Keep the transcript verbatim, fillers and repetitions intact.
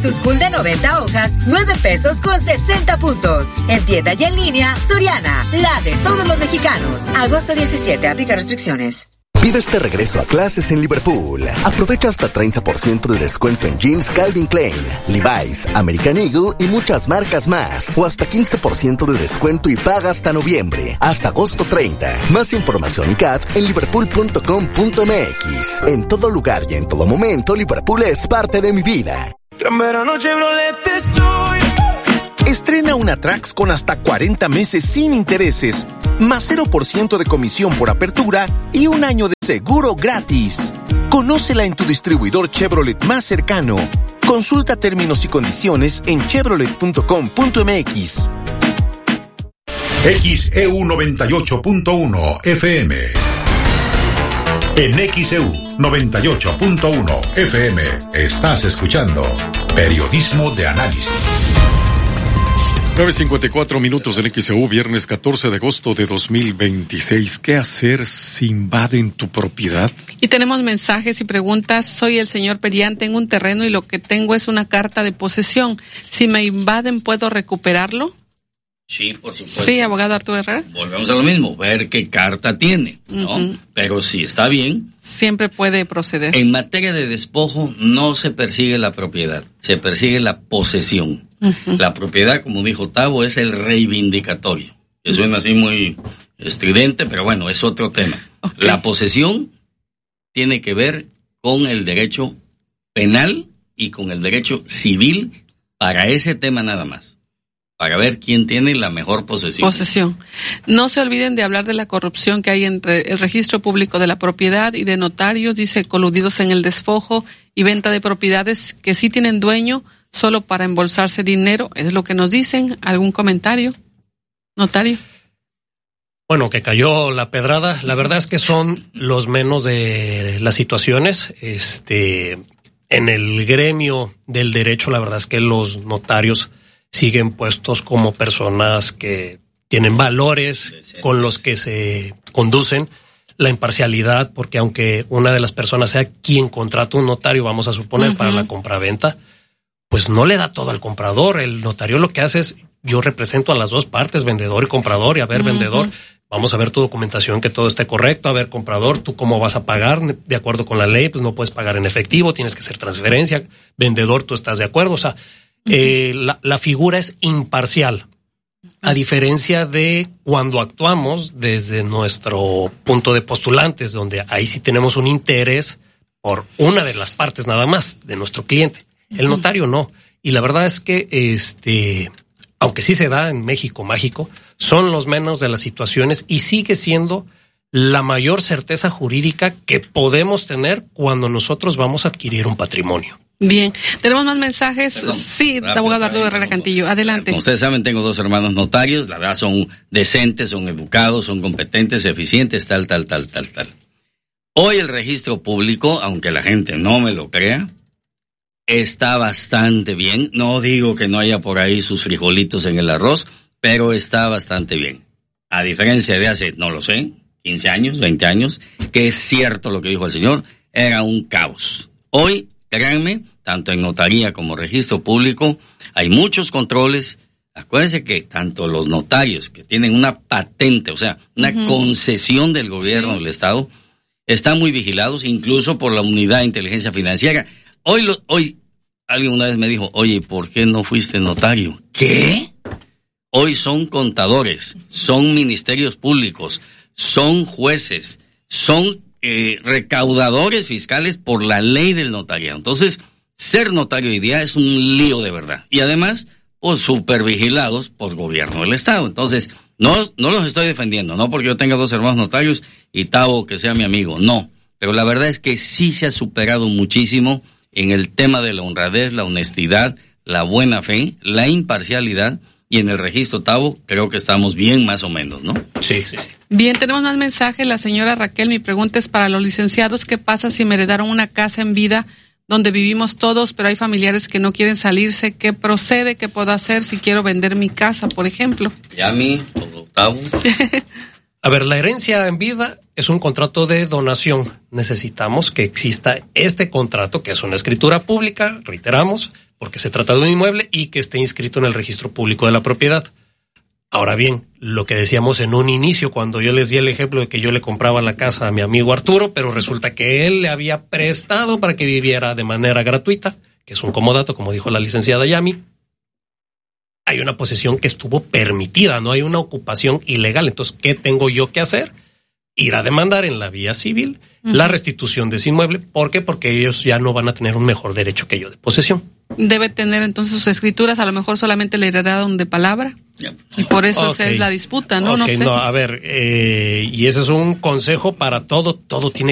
Cactus Cool de noventa hojas, nueve pesos con sesenta puntos. En tienda y en línea, Soriana, la de todos los mexicanos. Agosto diecisiete, aplica restricciones. Vive este regreso a clases en Liverpool. Aprovecha hasta treinta por ciento de descuento en jeans Calvin Klein, Levi's, American Eagle y muchas marcas más. O hasta quince por ciento de descuento y paga hasta noviembre. Hasta agosto treinta. Más información y C A D en liverpool punto com punto m x. En todo lugar y en todo momento, Liverpool es parte de mi vida. Gran verano Chevrolet estoy. Estrena una Trax con hasta cuarenta meses sin intereses, más cero por ciento de comisión por apertura y un año de seguro gratis. Conócela en tu distribuidor Chevrolet más cercano. Consulta términos y condiciones en chevrolet punto com punto m x. X E U noventa y ocho punto uno F M. En X E U noventa y ocho punto uno F M estás escuchando Periodismo de Análisis. nueve cincuenta y cuatro minutos en X E U, viernes catorce de agosto de dos mil veintiséis. ¿Qué hacer si invaden tu propiedad? Y tenemos mensajes y preguntas. Soy el señor Perián, tengo un terreno y lo que tengo es una carta de posesión. Si me invaden, ¿puedo recuperarlo? Sí, por supuesto. Sí, abogado Arturo Herrera. Volvemos a lo mismo, ver qué carta tiene, ¿no? Uh-huh. Pero si está bien. Siempre puede proceder. En materia de despojo no se persigue la propiedad, se persigue la posesión. Uh-huh. La propiedad, como dijo Tavo, es el reivindicatorio. Que suena así muy estridente, pero bueno, es otro tema. Okay. La posesión tiene que ver con el derecho penal y con el derecho civil para ese tema nada más. Para ver quién tiene la mejor posesión. Posesión. No se olviden de hablar de la corrupción que hay entre el registro público de la propiedad y de notarios, dice, coludidos en el despojo y venta de propiedades que sí tienen dueño solo para embolsarse dinero. Es lo que nos dicen. ¿Algún comentario, notario? Bueno, que cayó la pedrada. La verdad es que son los menos de las situaciones. Este, en el gremio del derecho, la verdad es que los notarios siguen puestos como personas que tienen valores con los que se conducen, la imparcialidad, porque aunque una de las personas sea quien contrata un notario, vamos a suponer, uh-huh. para la compraventa, pues no le da todo al comprador. El notario lo que hace es, yo represento a las dos partes, vendedor y comprador, y a ver, uh-huh. vendedor, vamos a ver tu documentación, que todo esté correcto, a ver, comprador, tú cómo vas a pagar, de acuerdo con la ley, pues no puedes pagar en efectivo, tienes que hacer transferencia, vendedor, tú estás de acuerdo, o sea, Eh, la, la figura es imparcial, a diferencia de cuando actuamos desde nuestro punto de postulantes, donde ahí sí tenemos un interés por una de las partes nada más de nuestro cliente. El notario no. Y la verdad es que, este, aunque sí se da en México mágico, son los menos de las situaciones y sigue siendo la mayor certeza jurídica que podemos tener cuando nosotros vamos a adquirir un patrimonio. Bien, tenemos más mensajes. Perdón, sí, rápido, abogado Arturo Herrera Cantillo, adelante. Como ustedes saben, tengo dos hermanos notarios, la verdad son decentes, son educados, son competentes, eficientes, tal, tal, tal, tal, tal. Hoy el registro público, aunque la gente no me lo crea, está bastante bien. No digo que no haya por ahí sus frijolitos en el arroz, pero está bastante bien. A diferencia de hace, no lo sé, quince años, veinte años, que es cierto lo que dijo el señor, era un caos. Hoy, créanme, tanto en notaría como registro público, hay muchos controles. Acuérdense que tanto los notarios que tienen una patente, o sea, una uh-huh. concesión del gobierno sí. del Estado, están muy vigilados, incluso por la unidad de inteligencia financiera. Hoy, lo, hoy alguien una vez me dijo, oye, ¿por qué no fuiste notario? ¿Qué? Hoy son contadores, son ministerios públicos, son jueces, son eh, recaudadores fiscales por la ley del notariado. Entonces, ser notario hoy día es un lío de verdad. Y además, pues, supervigilados por gobierno del Estado. Entonces, no, no los estoy defendiendo, no porque yo tenga dos hermanos notarios y Tavo que sea mi amigo, no. Pero la verdad es que sí se ha superado muchísimo en el tema de la honradez, la honestidad, la buena fe, la imparcialidad. Y en el registro, Tavo, creo que estamos bien más o menos, ¿no? Sí, sí, sí. Bien, tenemos más mensajes. La señora Raquel, mi pregunta es para los licenciados. ¿Qué pasa si me heredaron una casa en vida donde vivimos todos, pero hay familiares que no quieren salirse? ¿Qué procede? ¿Qué puedo hacer si quiero vender mi casa, por ejemplo? Ya a mí, Tavo. A ver, la herencia en vida es un contrato de donación. Necesitamos que exista este contrato, que es una escritura pública, reiteramos, porque se trata de un inmueble y que esté inscrito en el registro público de la propiedad. Ahora bien, lo que decíamos en un inicio, cuando yo les di el ejemplo de que yo le compraba la casa a mi amigo Arturo, pero resulta que él le había prestado para que viviera de manera gratuita, que es un comodato, como dijo la licenciada Yami. Hay una posesión que estuvo permitida, no hay una ocupación ilegal. Entonces, ¿qué tengo yo que hacer? Ir a demandar en la vía civil uh-huh. la restitución de ese inmueble. ¿Por qué? Porque ellos ya no van a tener un mejor derecho que yo de posesión. Debe tener entonces sus escrituras, a lo mejor solamente le heredaron de palabra. Yep. Y por eso okay. esa es la disputa, ¿no? Okay, no sé. No, a ver, eh, y ese es un consejo para todo, todo tiene